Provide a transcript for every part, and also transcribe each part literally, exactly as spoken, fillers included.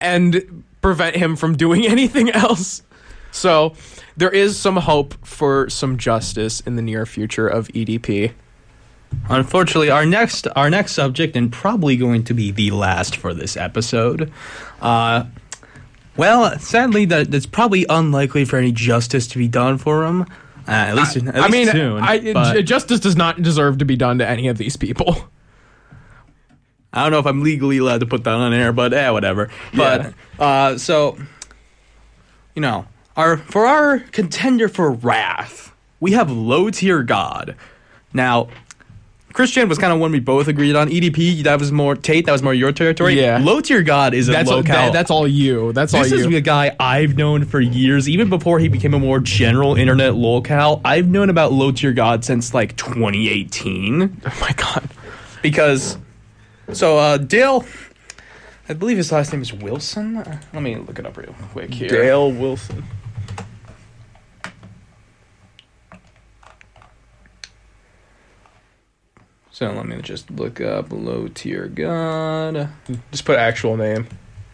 and prevent him from doing anything else. So there is some hope for some justice in the near future of E D P. Unfortunately, our next our next subject, and probably going to be the last for this episode, uh, well, sadly, that it's probably unlikely for any justice to be done for him. Uh, at least, at I least mean, soon. I, but justice does not deserve to be done to any of these people. I don't know if I'm legally allowed to put that on air, but eh, whatever. But Yeah. uh, so, you know, our for our contender for Wrath, we have Low Tier God. Now, Christian was kind of one we both agreed on. E D P, that was more Tate, that was more your territory. Yeah. Low Tier God is a That's locale. that, that's all you. That's This all is you. a guy I've known for years, even before he became a more general internet locale. I've known about Low Tier God since like twenty eighteen. Oh my god. Because, so uh, Dale, I believe his last name is Wilson. Uh, Let me look it up real quick here. Dale Wilson. So let me just look up Low Tier God. Just put actual name.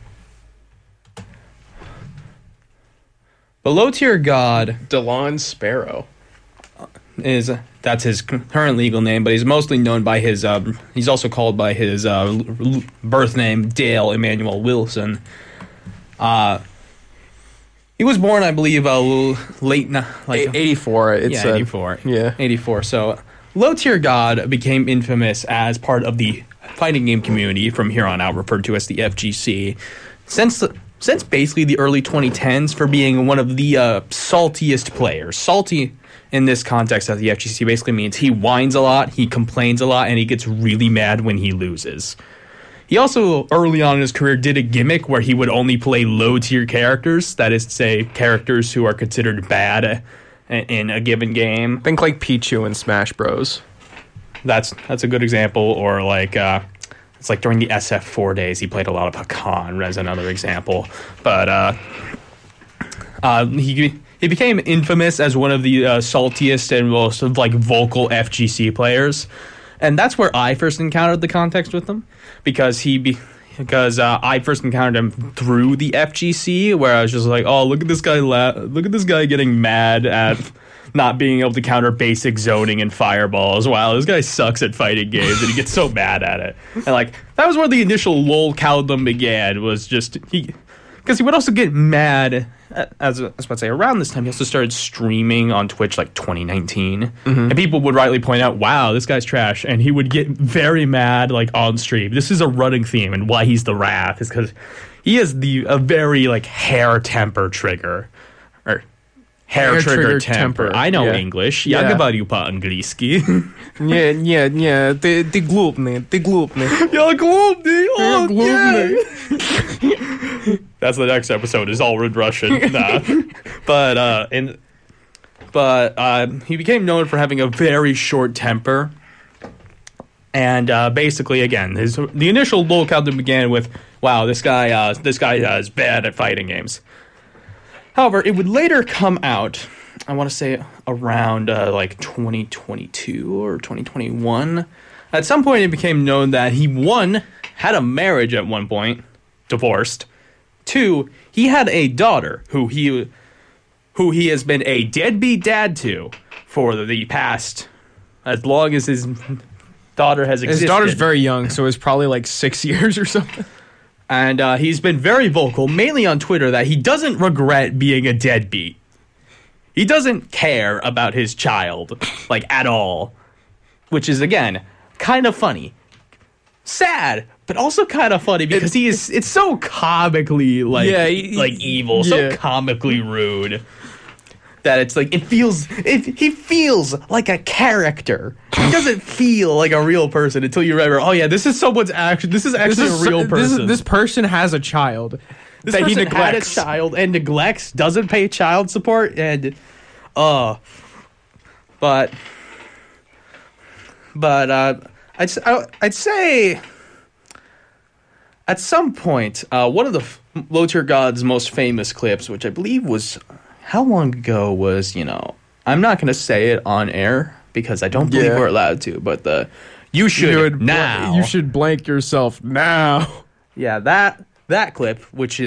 The Low Tier God Delon Sparrow. is that's his current legal name, but he's mostly known by his. Uh, he's also called by his uh, l- birth name, Dale Emmanuel Wilson. Uh, he was born, I believe, uh, late na- like eighty-four. It yeah, said. eighty-four. Yeah. eighty-four. So, Low Tier God became infamous as part of the fighting game community from here on out, referred to as the F G C, since the, since basically the early twenty tens for being one of the uh, saltiest players. Salty in this context of the F G C basically means he whines a lot, he complains a lot, and he gets really mad when he loses. He also, early on in his career, did a gimmick where he would only play low-tier characters, that is to say, characters who are considered bad in a given game. Think like Pichu in Smash Bros. That's that's a good example. Or like uh, it's like during the S F four days, he played a lot of Hakan as another example. But uh, uh, he he became infamous as one of the uh, saltiest and most like vocal F G C players, and that's where I first encountered the context with him because he be. Because uh, I first encountered him through the F G C, where I was just like, "Oh, look at this guy! La- look at this guy getting mad at not being able to counter basic zoning and fireballs. Wow, this guy sucks at fighting games, and he gets so mad at it." And like that was where the initial lolcaldom began. Was just he, because he would also get mad. As I was about to say, around this time, he also started streaming on Twitch, like twenty nineteen, mm-hmm. and people would rightly point out, "Wow, this guy's trash," and he would get very mad, like on stream. This is a running theme, and why he's the Wrath is because he has the a very like hair temper trigger, or hair, Hair trigger, trigger temper. temper. I know Yeah. English. Yeah. Я говорю по-английски. Nie, nie, nie, ty, ty glupny, ty glupny. Я глупный, Я oh, glupny. yeah. That's the next episode. Is all in Russian. Nah. But uh, in but uh, he became known for having a very short temper, and uh, basically, again, his the initial lolcaldom began with, "Wow, this guy, uh, this guy uh, is bad at fighting games." However, it would later come out. I want to say around uh, like twenty twenty-two or twenty twenty-one. At some point, it became known that he, one, had a marriage at one point, divorced. Two, he had a daughter who he who he has been a deadbeat dad to for the past, as long as his daughter has existed. His daughter's very young, so it's probably like six years or something. And uh, he's been very vocal, mainly on Twitter, that he doesn't regret being a deadbeat. He doesn't care about his child, like, at all. Which is, again, kind of funny. Sad, but also kind of funny because he is, it's so comically, like, Yeah, he- like evil, yeah. so comically rude. That it's like, it feels, it, he feels like a character. He doesn't feel like a real person until you remember, oh yeah, this is someone's action, this is actually This is a real this, person. is- this person has a child This that he person had a neglects. child and neglects, doesn't pay child support, and uh but but uh I'd s- I- I'd say at some point uh one of the f- Low Tier God's most famous clips, which I believe was how long ago was, you know, I'm not going to say it on air because I don't believe Yeah. we're allowed to, but the you should You would bl- now you should blank yourself now. yeah, that that clip, which